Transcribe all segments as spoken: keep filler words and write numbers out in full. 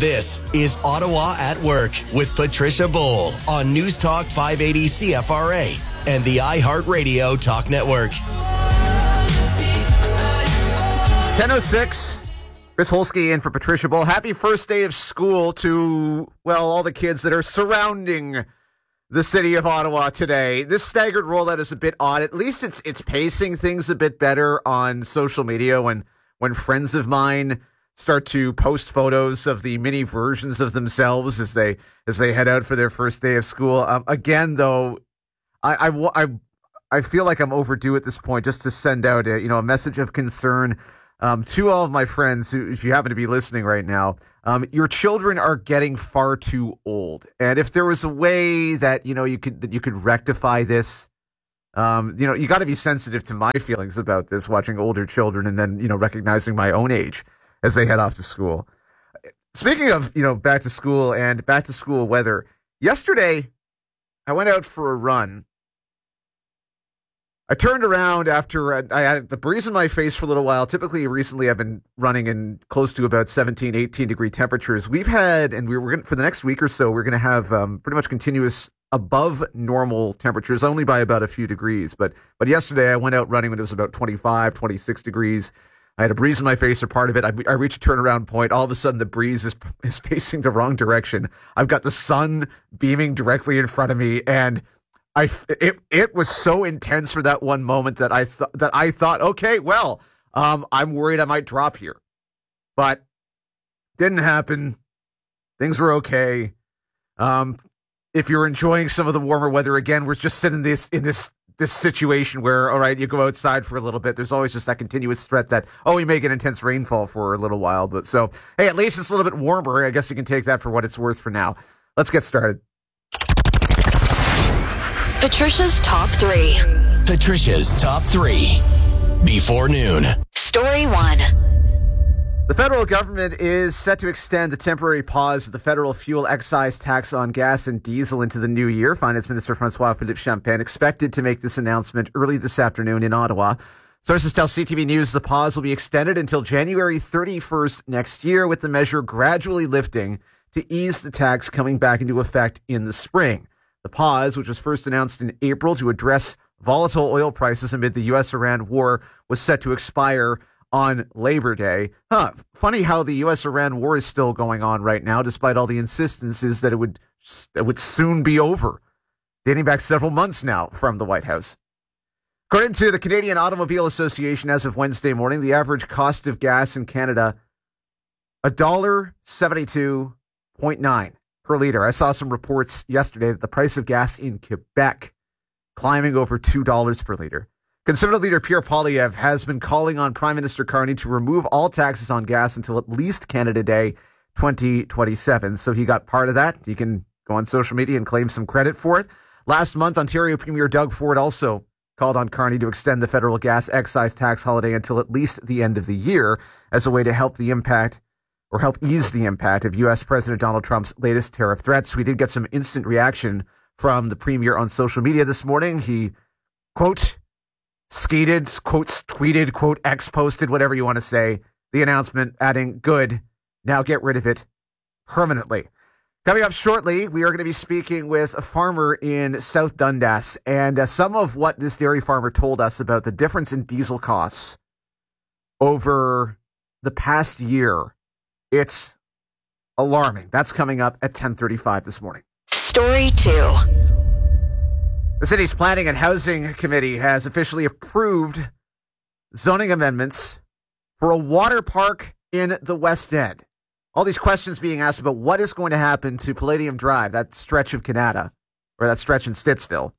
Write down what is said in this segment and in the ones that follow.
This is Ottawa at Work with Patricia Bowl on News Talk five eighty C F R A and the iHeartRadio Talk Network. ten oh six, Chris Holsky in for Patricia Bowl. Happy first day of school to, well, all the kids that are surrounding the city of Ottawa today. This staggered rollout is a bit odd. At least it's it's pacing things a bit better on social media when when friends of mine start to post photos of the mini versions of themselves as they as they head out for their first day of school. Um, again, though, I, I, I, I feel like I'm overdue at this point just to send out a, you know, a message of concern um, to all of my friends who, if you happen to be listening right now. Um, your children are getting far too old, and if there was a way that you know you could that you could rectify this, um, you know, you got to be sensitive to my feelings about this. Watching older children, and then you know recognizing my own age as they head off to school. Speaking of you know back to school and back to school weather, yesterday I went out for a run. I turned around after I had the breeze in my face for a little while. Typically, recently, I've been running in close to about seventeen, eighteen degree temperatures. We've had, and we were going for the next week or so, we're going to have um, pretty much continuous above normal temperatures, only by about a few degrees. But but yesterday, I went out running when it was about twenty-five, twenty-six degrees. I had a breeze in my face for part of it. I, I reached a turnaround point. All of a sudden, the breeze is is facing the wrong direction. I've got the sun beaming directly in front of me, and I it it was so intense for that one moment that I thought that I thought, okay, well, um, I'm worried I might drop here, but didn't happen. Things were okay. Um, if you're enjoying some of the warmer weather, again, we're just sitting this in this this situation where, all right, you go outside for a little bit. There's always just that continuous threat that, oh, we may get intense rainfall for a little while, but so hey, at least it's a little bit warmer. I guess you can take that for what it's worth for now. Let's get started. Patricia's Top three. Patricia's Top three. Before noon. Story one. The federal government is set to extend the temporary pause of the federal fuel excise tax on gas and diesel into the new year. Finance Minister François-Philippe Champagne expected to make this announcement early this afternoon in Ottawa. Sources tell C T V News the pause will be extended until January thirty-first next year, with the measure gradually lifting to ease the tax coming back into effect in the spring. The pause, which was first announced in April to address volatile oil prices amid the U S Iran war, was set to expire on Labor Day. Huh. Funny how the U S Iran war is still going on right now, despite all the insistences that it would it would soon be over, dating back several months now from the White House. According to the Canadian Automobile Association, as of Wednesday morning, the average cost of gas in Canada, one dollar seventy-two point nine per liter. I saw some reports yesterday that the price of gas in Quebec climbing over two dollars per liter. Conservative leader Pierre Poilievre has been calling on Prime Minister Carney to remove all taxes on gas until at least Canada Day twenty twenty-seven. So he got part of that. You can go on social media and claim some credit for it. Last month, Ontario Premier Doug Ford also called on Carney to extend the federal gas excise tax holiday until at least the end of the year as a way to help the impact or help ease the impact of U S President Donald Trump's latest tariff threats. We did get some instant reaction from the Premier on social media this morning. He, quote, skated, quotes, tweeted, quote, X posted, whatever you want to say, the announcement, adding, good, now get rid of it permanently. Coming up shortly, we are going to be speaking with a farmer in South Dundas, and uh, some of what this dairy farmer told us about the difference in diesel costs over the past year. It's alarming. That's coming up at ten thirty-five this morning. Story two. The city's Planning and Housing Committee has officially approved zoning amendments for a water park in the West End. All these questions being asked about what is going to happen to Palladium Drive, that stretch of Canada, or that stretch in Stittsville,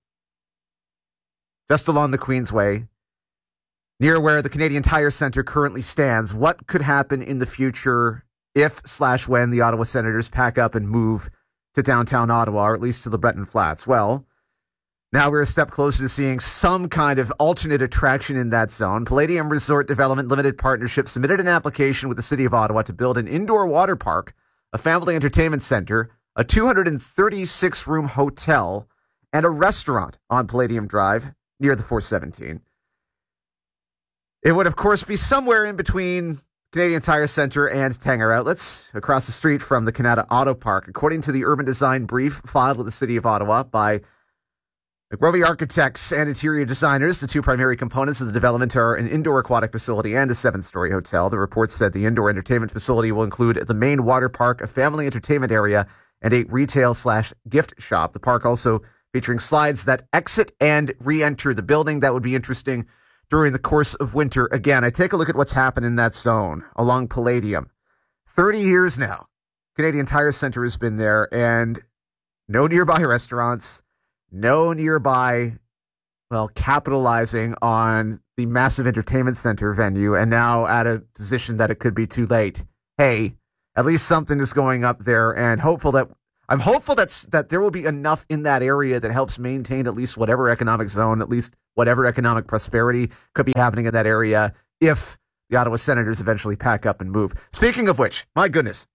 just along the Queensway, near where the Canadian Tire Centre currently stands. What could happen in the future if slash when the Ottawa Senators pack up and move to downtown Ottawa, or at least to the Breton Flats? Well, now we're a step closer to seeing some kind of alternate attraction in that zone. Palladium Resort Development Limited Partnership submitted an application with the City of Ottawa to build an indoor water park, a family entertainment center, a two hundred thirty-six room hotel, and a restaurant on Palladium Drive near the four seventeen. It would, of course, be somewhere in between Canadian Tire Centre and Tanger Outlets across the street from the Canada Auto Park. According to the urban design brief filed with the City of Ottawa by McRovey Architects and interior designers, the two primary components of the development are an indoor aquatic facility and a seven-story hotel. The report said the indoor entertainment facility will include the main water park, a family entertainment area, and a retail slash gift shop. The park also featuring slides that exit and re-enter the building. That would be interesting during the course of winter. Again, I take a look at what's happened in that zone along Palladium. thirty years now, Canadian Tire Centre has been there, and no nearby restaurants, no nearby, well, capitalizing on the massive entertainment center venue, and now at a position that it could be too late. Hey, at least something is going up there, and hopeful that I'm hopeful that's, that there will be enough in that area that helps maintain at least whatever economic zone, at least whatever economic prosperity could be happening in that area if the Ottawa Senators eventually pack up and move. Speaking of which, my goodness.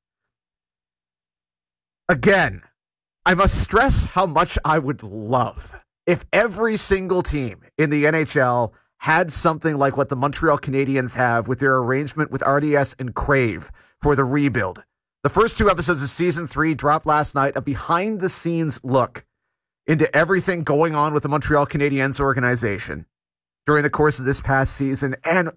Again, I must stress how much I would love if every single team in the N H L had something like what the Montreal Canadiens have with their arrangement with R D S and Crave for the rebuild. The first two episodes of season three dropped last night, a behind-the-scenes look into everything going on with the Montreal Canadiens organization during the course of this past season. And,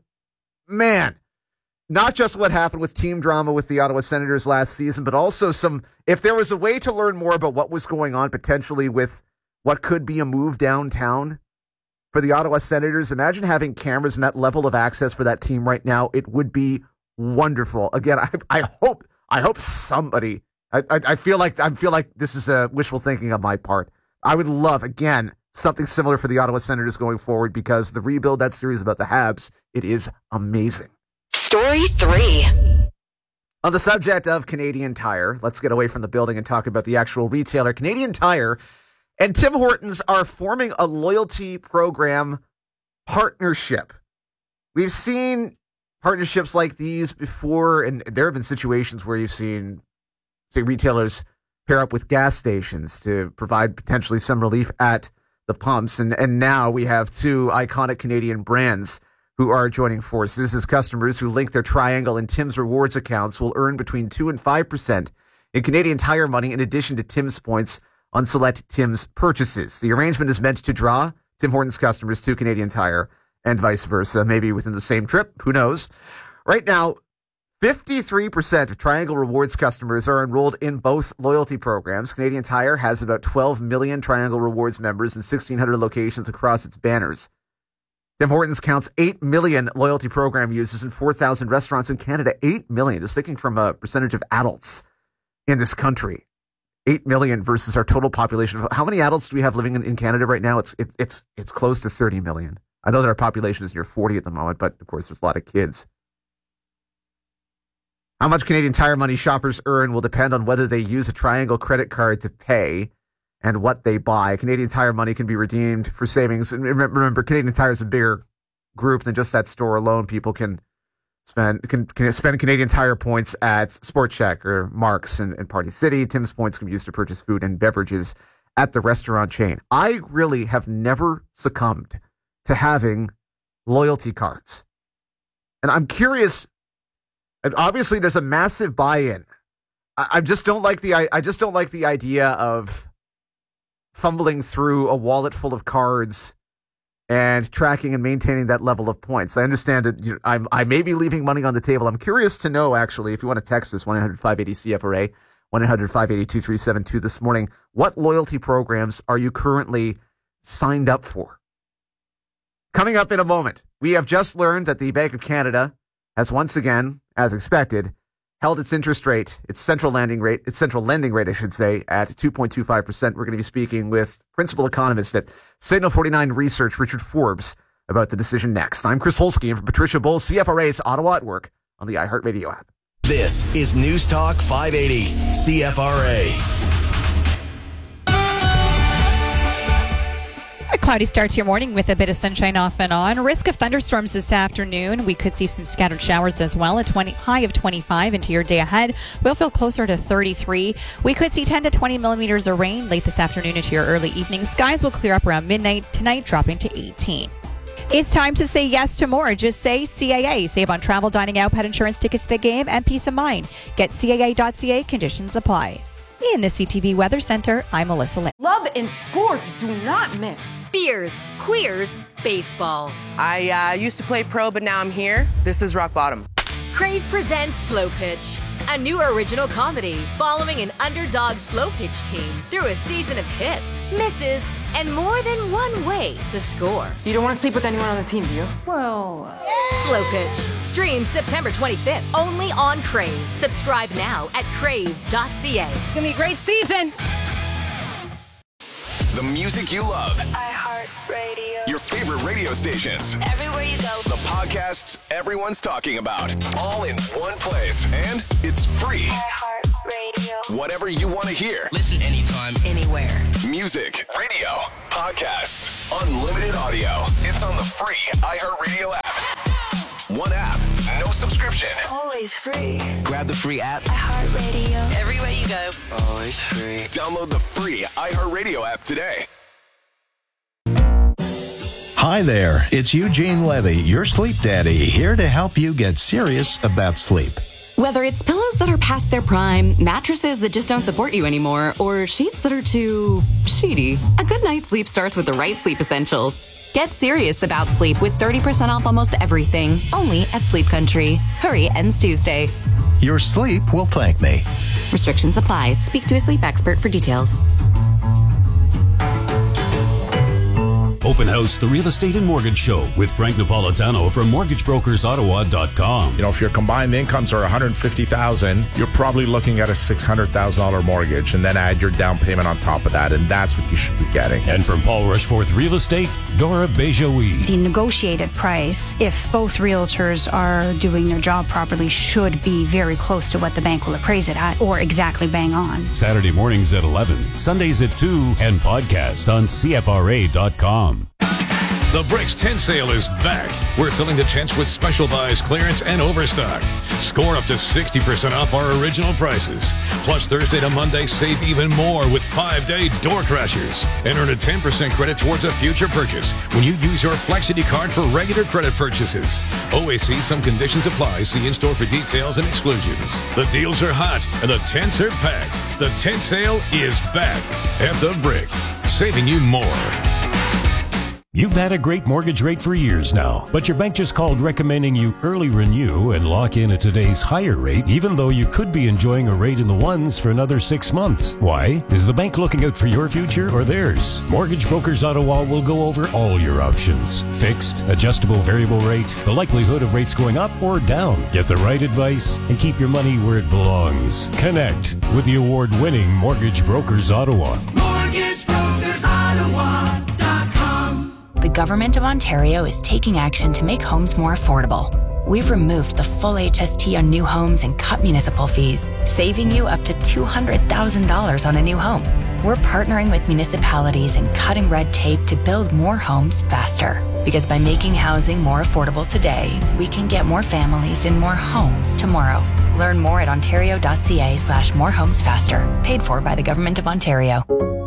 man, not just what happened with team drama with the Ottawa Senators last season, but also some, if there was a way to learn more about what was going on potentially with what could be a move downtown for the Ottawa Senators, imagine having cameras and that level of access for that team right now. It would be wonderful. Again, I, I hope... I hope somebody, I, I, I feel like I feel like this is a wishful thinking on my part. I would love, again, something similar for the Ottawa Senators going forward, because the rebuild, that series about the Habs, it is amazing. Story three. On the subject of Canadian Tire, let's get away from the building and talk about the actual retailer. Canadian Tire and Tim Hortons are forming a loyalty program partnership. We've seen partnerships like these before, and there have been situations where you've seen, say, retailers pair up with gas stations to provide potentially some relief at the pumps. And, and now we have two iconic Canadian brands who are joining forces, as customers who link their Triangle and Tim's Rewards accounts will earn between two and five percent in Canadian Tire money in addition to Tim's points on select Tim's purchases. The arrangement is meant to draw Tim Hortons customers to Canadian Tire and vice versa, maybe within the same trip. Who knows? Right now, fifty-three percent of Triangle Rewards customers are enrolled in both loyalty programs. Canadian Tire has about twelve million Triangle Rewards members in sixteen hundred locations across its banners. Tim Hortons counts eight million loyalty program users in four thousand restaurants in Canada. eight million, just thinking from a percentage of adults in this country. eight million versus our total population. How many adults do we have living in, in Canada right now? It's, it, it's, it's close to thirty million. I know that our population is near forty at the moment, but of course there's a lot of kids. How much Canadian Tire money shoppers earn will depend on whether they use a Triangle credit card to pay and what they buy. Canadian Tire money can be redeemed for savings. And remember, Canadian Tire is a bigger group than just that store alone. People can spend can, can spend Canadian Tire points at Sport Chek or Mark's and, and Party City. Tim's points can be used to purchase food and beverages at the restaurant chain. I really have never succumbed to having loyalty cards. And I'm curious, and obviously there's a massive buy-in. I, I just don't like the I, I just don't like the idea of fumbling through a wallet full of cards and tracking and maintaining that level of points. I understand that you know, I'm, I may be leaving money on the table. I'm curious to know, actually, if you want to text us, one eight hundred five eight zero C F R A, one eight hundred five eight zero two three seven two this morning, what loyalty programs are you currently signed up for? Coming up in a moment, we have just learned that the Bank of Canada has once again, as expected, held its interest rate, its central lending rate, its central lending rate, I should say, at two point two five percent. We're going to be speaking with principal economist at Signal forty-nine Research, Richard Forbes, about the decision next. I'm Chris Holsky, and for Patricia Bull, C F R A's Ottawa at Work on the iHeartRadio app. This is News Talk five eighty C F R A. A cloudy start to your morning with a bit of sunshine off and on. Risk of thunderstorms this afternoon. We could see some scattered showers as well. A twenty high of twenty-five into your day ahead. We'll feel closer to thirty-three. We could see ten to twenty millimeters of rain late this afternoon into your early evening. Skies will clear up around midnight tonight, dropping to eighteen. It's time to say yes to more. Just say C A A. Save on travel, dining out, pet insurance, tickets to the game, and peace of mind. Get C A A dot C A. Conditions apply. In the C T V Weather Center, I'm Melissa Lynn. Love and sports do not mix. Beers, queers, baseball. I uh, used to play pro, but now I'm here. This is rock bottom. Crave presents Slow Pitch, a new original comedy following an underdog slow pitch team through a season of hits, misses, and more than one way to score. You don't want to sleep with anyone on the team, do you? Well... Uh... Slow Pitch. Streams September twenty-fifth, only on Crave. Subscribe now at crave dot C A. It's going to be a great season. The music you love. iHeartRadio. Your favorite radio stations. Everywhere you go. The podcasts everyone's talking about. All in one place. And it's free. iHeartRadio. Whatever you want to hear. Listen anytime, Anywhere. Music, radio, podcasts, unlimited audio. It's on the free iHeartRadio app. One app, no subscription. Always free. grab the free app. iHeartRadio. Everywhere you go. Always free. Download the free iHeartRadio app today. Hi there, it's Eugene Levy, your sleep daddy, here to help you get serious about sleep. Whether it's pillows that are past their prime, mattresses that just don't support you anymore, or sheets that are too sheety, a good night's sleep starts with the right sleep essentials. Get serious about sleep with thirty percent off almost everything, only at Sleep Country. Hurry, ends Tuesday. Your sleep will thank me. Restrictions apply. Speak to a sleep expert for details. Open House, the Real Estate and Mortgage Show with Frank Napolitano from mortgage brokers ottawa dot com. You know, if your combined incomes are one hundred fifty thousand dollars, you're probably looking at a six hundred thousand dollars mortgage, and then add your down payment on top of that, and that's what you should be getting. And from Paul Rushforth Real Estate, Dora Bejoui. The negotiated price, if both realtors are doing their job properly, should be very close to what the bank will appraise it at, or exactly bang on. Saturday mornings at eleven, Sundays at two, and podcast on C F R A dot com. The Bricks tent sale is back. We're filling the tents with special buys, clearance, and overstock. Score up to sixty percent off our original prices. Plus, Thursday to Monday, save even more with five-day door crashers. And earn a ten percent credit towards a future purchase when you use your Flexity card for regular credit purchases. Always see some conditions apply. See in-store for details and exclusions. The deals are hot, and the tents are packed. The tent sale is back at The Brick, saving you more. You've had a great mortgage rate for years now, but your bank just called recommending you early renew and lock in at today's higher rate, even though you could be enjoying a rate in the ones for another six months. Why? Is the bank looking out for your future or theirs? Mortgage Brokers Ottawa will go over all your options. Fixed, adjustable variable rate, the likelihood of rates going up or down. Get the right advice and keep your money where it belongs. Connect with the award-winning Mortgage Brokers Ottawa. Mortgage Brokers Ottawa. The Government of Ontario is taking action to make homes more affordable. We've removed the full H S T on new homes and cut municipal fees, saving you up to two hundred thousand dollars on a new home. We're partnering with municipalities and cutting red tape to build more homes faster. Because by making housing more affordable today, we can get more families in more homes tomorrow. Learn more at ontario dot c a slash more homes faster. Paid for by the Government of Ontario.